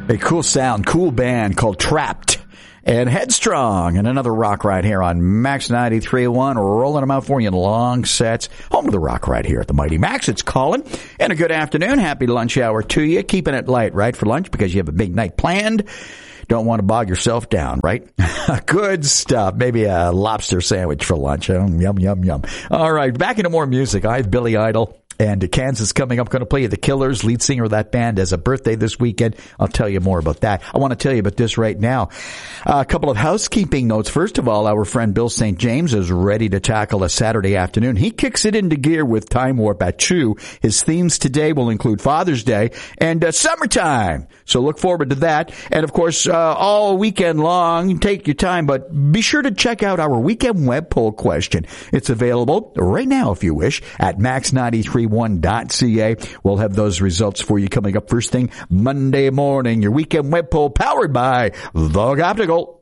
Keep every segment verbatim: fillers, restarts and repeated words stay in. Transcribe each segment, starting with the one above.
A cool sound, cool band called Trapped and Headstrong, and another rock right here on Max ninety-three point one, rolling them out for you in long sets. Home of the rock right here at the Mighty Max. It's Colin, and a good afternoon. Happy lunch hour to you. Keeping it light, right, for lunch because you have a big night planned. Don't want to bog yourself down, right? Good stuff. Maybe a lobster sandwich for lunch. Oh, yum, yum, yum. All right, back into more music. I have Billy Idol. And Kansas coming up, going to play you The Killers. Lead singer of that band has a birthday this weekend. I'll tell you more about that. I want to tell you about this right now. Uh, a couple of housekeeping notes. First of all, our friend Bill Saint James is ready to tackle a Saturday afternoon. He kicks it into gear with Time Warp at two. His themes today will include Father's Day and uh, summertime. So look forward to that. And of course, uh, all weekend long, take your time, but be sure to check out our weekend web poll question. It's available right now, if you wish, at max ninety-three one dot c a. We'll have those results for you coming up first thing Monday morning. Your weekend web poll powered by The Optical.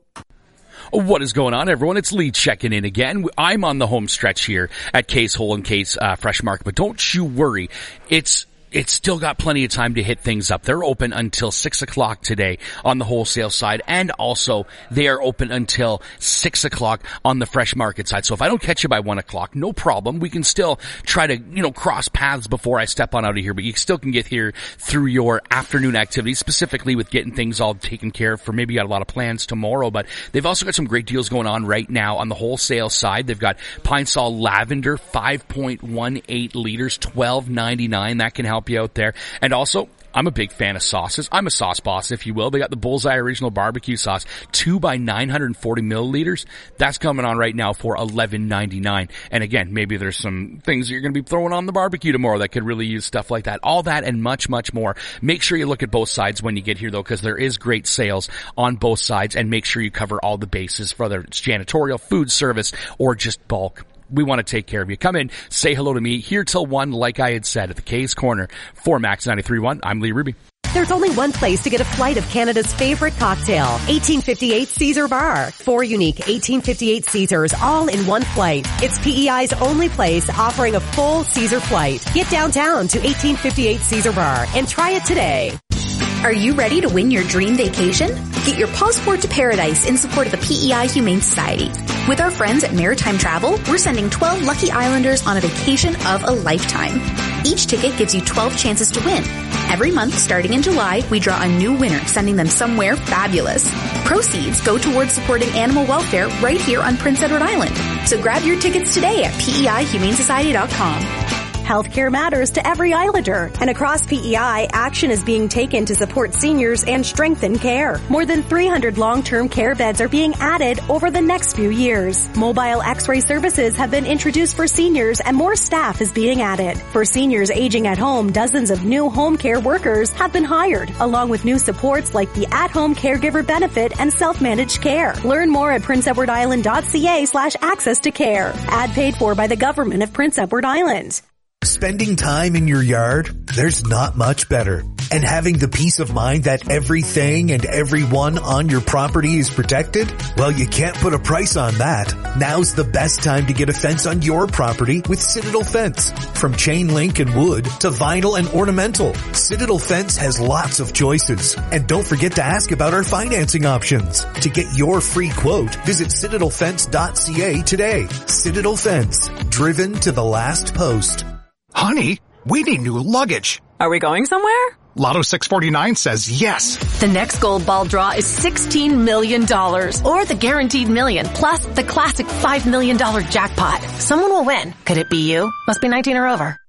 What is going on, everyone? It's Lee checking in again. I'm on the home stretch here at Case Whole and Case uh, Fresh Market, but don't you worry. It's It's still got plenty of time to hit things up. They're open until six o'clock today on the wholesale side, and also they are open until six o'clock on the fresh market side. So if I don't catch you by one o'clock, no problem. We can still try to, you know, cross paths before I step on out of here, but you still can get here through your afternoon activities, specifically with getting things all taken care of for maybe you got a lot of plans tomorrow. But they've also got some great deals going on right now on the wholesale side. They've got Pine Sol Lavender, five point one eight liters, twelve ninety-nine. That can help you out there. And also, I'm a big fan of sauces. I'm a sauce boss, if you will. They got the Bullseye Original Barbecue Sauce, two by nine hundred forty milliliters. That's coming on right now for eleven ninety-nine. And again, maybe there's some things you're going to be throwing on the barbecue tomorrow that could really use stuff like that. All that and much, much more. Make sure you look at both sides when you get here, though, because there is great sales on both sides. And make sure you cover all the bases, whether it's janitorial, food service, or just bulk. We want to take care of you. Come in, say hello to me here till one, like I had said, at the K's Corner. For Max ninety-three point one, I'm Lee Ruby. There's only one place to get a flight of Canada's favorite cocktail, eighteen fifty-eight Caesar Bar. Four unique eighteen fifty-eight Caesars all in one flight. It's P E I's only place offering a full Caesar flight. Get downtown to eighteen fifty-eight Caesar Bar and try it today. Are you ready to win your dream vacation? Get your passport to paradise in support of the P E I Humane Society. With our friends at Maritime Travel, we're sending twelve lucky islanders on a vacation of a lifetime. Each ticket gives you twelve chances to win. Every month, starting in July, we draw a new winner, sending them somewhere fabulous. Proceeds go towards supporting animal welfare right here on Prince Edward Island. So grab your tickets today at P E I humane society dot com. Healthcare matters to every Islander, and across P E I, action is being taken to support seniors and strengthen care. More than three hundred long-term care beds are being added over the next few years. Mobile X-ray services have been introduced for seniors, and more staff is being added. For seniors aging at home, dozens of new home care workers have been hired, along with new supports like the at-home caregiver benefit and self-managed care. Learn more at prince edward island dot c a slash access to care. Ad paid for by the government of Prince Edward Island. Spending time in your yard? There's not much better. And having the peace of mind that everything and everyone on your property is protected? Well, you can't put a price on that. Now's the best time to get a fence on your property with Citadel Fence. From chain link and wood to vinyl and ornamental, Citadel Fence has lots of choices. And don't forget to ask about our financing options. To get your free quote, visit citadel fence dot c a today. Citadel Fence, driven to the last post. Honey, we need new luggage. Are we going somewhere? Lotto six forty-nine says yes. The next gold ball draw is sixteen million dollars, or the guaranteed million, plus the classic five million dollars jackpot. Someone will win. Could it be you? Must be nineteen or over.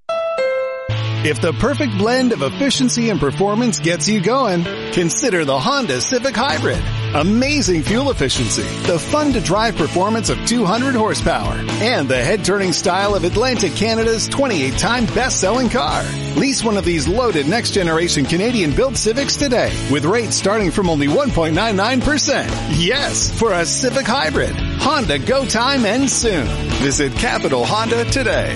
If the perfect blend of efficiency and performance gets you going, consider the Honda Civic Hybrid. Amazing fuel efficiency, the fun-to-drive performance of two hundred horsepower, and the head-turning style of Atlantic Canada's twenty-eight time best-selling car. Lease one of these loaded next-generation Canadian-built Civics today, with rates starting from only one point nine nine percent. Yes, for a Civic Hybrid. Honda Go Time ends soon. Visit Capital Honda today.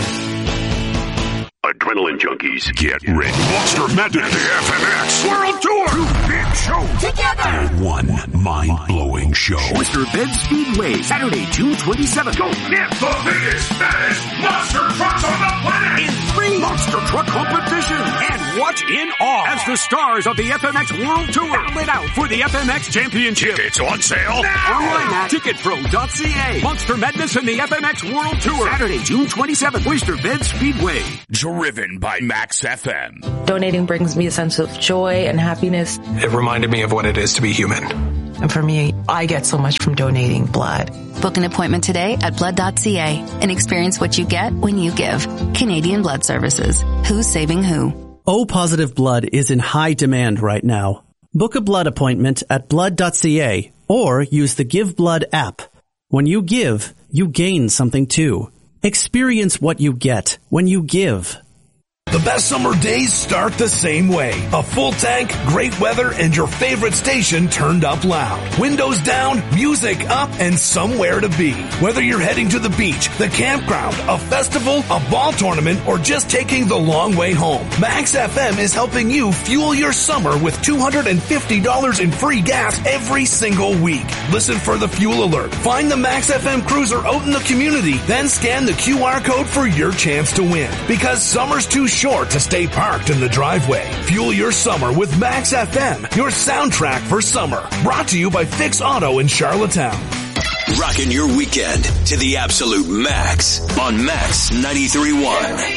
Adrenaline junkies, get ready. Monster Madness, the F M X World Tour. Two big shows together. One mind-blowing show. Oyster Bend Speedway, Saturday, June twenty-seventh. Go get the biggest, baddest monster trucks on the planet. In three monster truck competition. And watch in awe as the stars of the F M X World Tour battle it out for the F M X Championship. Tickets on sale now. Online at ticket pro dot c a. Monster Madness and the F M X World Tour. Saturday, June twenty-seventh, Oyster Bend Speedway. Driven by Max F M. Donating brings me a sense of joy and happiness. It reminded me of what it is to be human. And for me, I get so much from donating blood. Book an appointment today at blood dot c a and experience what you get when you give. Canadian Blood Services. Who's saving who? O-positive blood is in high demand right now. Book a blood appointment at blood dot c a or use the Give Blood app. When you give, you gain something too. Experience what you get when you give. The best summer days start the same way. A full tank, great weather, and your favorite station turned up loud. Windows down, music up, and somewhere to be. Whether you're heading to the beach, the campground, a festival, a ball tournament, or just taking the long way home, Max F M is helping you fuel your summer with two hundred fifty dollars in free gas every single week. Listen for the fuel alert. Find the Max F M cruiser out in the community, then scan the Q R code for your chance to win. Because summer's too short to stay parked in the driveway. Fuel your summer with Max F M, your soundtrack for summer. Brought to you by Fix Auto in Charlottetown. Rocking your weekend to the absolute max on Max ninety-three point one.